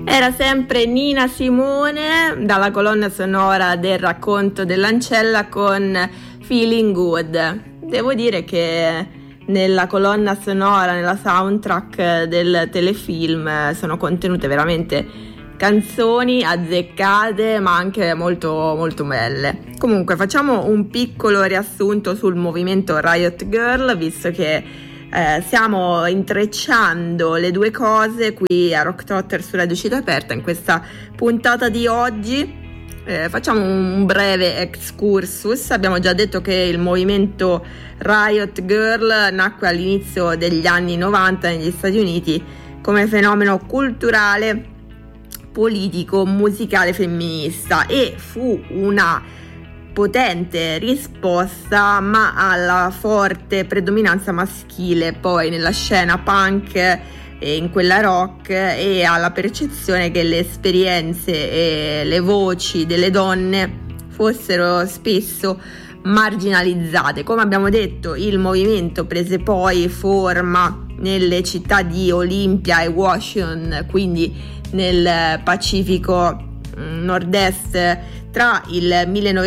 Era sempre Nina Simone dalla colonna sonora del Racconto dell'Ancella con Feeling Good. Devo dire che nella colonna sonora, nella soundtrack del telefilm sono contenute veramente canzoni azzeccate ma anche molto molto belle. Comunque facciamo un piccolo riassunto sul movimento Riot Girl, visto che stiamo intrecciando le due cose qui a Rock Trotter su Radio Città Aperta. In questa puntata di oggi facciamo un breve excursus. Abbiamo già detto che il movimento Riot Girl nacque all'inizio degli anni 90 negli Stati Uniti come fenomeno culturale, politico, musicale femminista, e fu una potente risposta ma alla forte predominanza maschile poi nella scena punk e in quella rock, e alla percezione che le esperienze e le voci delle donne fossero spesso marginalizzate. Come abbiamo detto, il movimento prese poi forma nelle città di Olympia e Washington, quindi nel Pacifico nord-est, tra il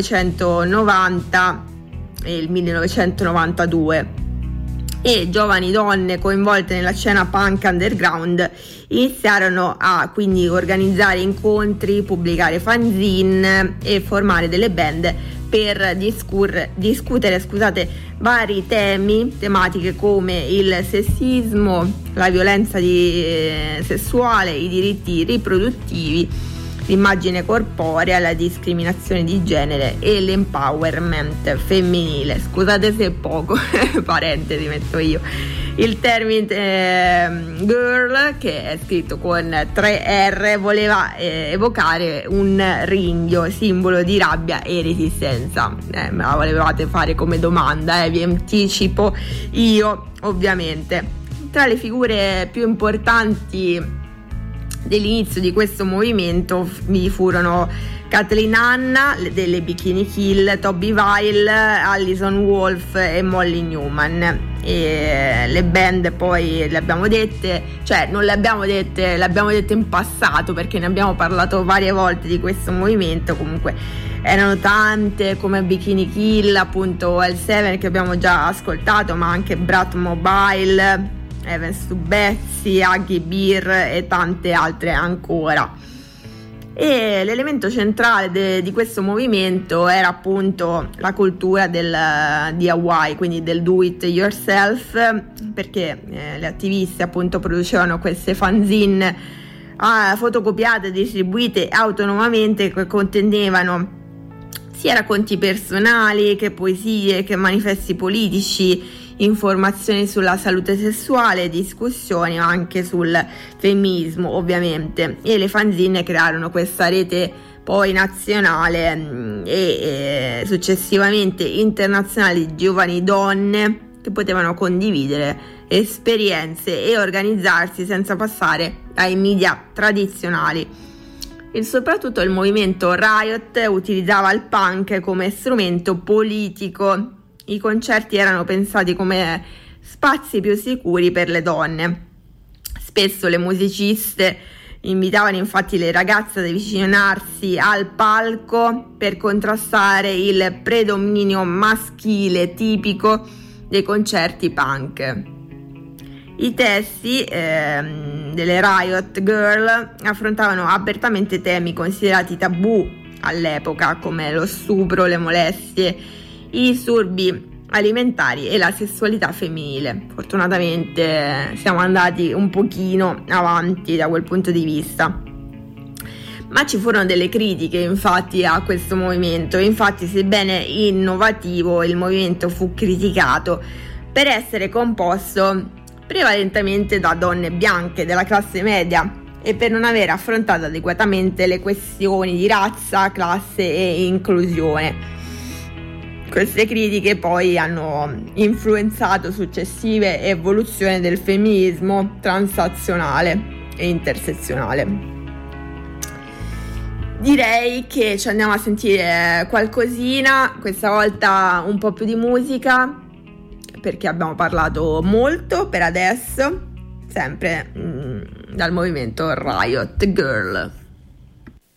1990 e il 1992, e giovani donne coinvolte nella scena punk underground iniziarono a quindi organizzare incontri, pubblicare fanzine e formare delle band per discutere vari tematiche come il sessismo, la violenza sessuale, i diritti riproduttivi, l'immagine corporea, la discriminazione di genere e l'empowerment femminile. Scusate se è poco, parentesi metto io. Il termine girl, che è scritto con 3 R, voleva evocare un ringhio, simbolo di rabbia e resistenza. Me la volevate fare come domanda, vi anticipo io ovviamente. Tra le figure più importanti dell'inizio di questo movimento vi furono Kathleen Hanna delle Bikini Kill, Toby Vile, Alison Wolf e Molly Newman. E le band poi le abbiamo dette, cioè non le abbiamo dette, le abbiamo dette in passato perché ne abbiamo parlato varie volte di questo movimento. Comunque erano tante, come Bikini Kill, appunto L7 che abbiamo già ascoltato, ma anche Brat Mobile, Evans to Betsy, Aggie Beer e tante altre ancora. E l'elemento centrale di questo movimento era appunto la cultura del DIY, quindi del do it yourself, perché le attiviste appunto producevano queste fanzine fotocopiate e distribuite autonomamente, che contenevano sia racconti personali che poesie, che manifesti politici, informazioni sulla salute sessuale, discussioni anche sul femminismo ovviamente. E le fanzine crearono questa rete poi nazionale e successivamente internazionale di giovani donne che potevano condividere esperienze e organizzarsi senza passare ai media tradizionali. E soprattutto il movimento Riot utilizzava il punk come strumento politico. I concerti erano pensati come spazi più sicuri per le donne. Spesso le musiciste invitavano infatti le ragazze ad avvicinarsi al palco per contrastare il predominio maschile tipico dei concerti punk. I testi delle Riot Girl affrontavano apertamente temi considerati tabù all'epoca, come lo stupro, le molestie, i disturbi alimentari e la sessualità femminile. Fortunatamente siamo andati un pochino avanti da quel punto di vista. Ma ci furono delle critiche infatti a questo movimento. Infatti, sebbene innovativo, il movimento fu criticato per essere composto prevalentemente da donne bianche della classe media e per non aver affrontato adeguatamente le questioni di razza, classe e inclusione. Queste critiche poi hanno influenzato successive evoluzioni del femminismo transazionale e intersezionale. Direi che ci andiamo a sentire qualcosina, questa volta un po' più di musica, perché abbiamo parlato molto per adesso, sempre dal movimento Riot Girl.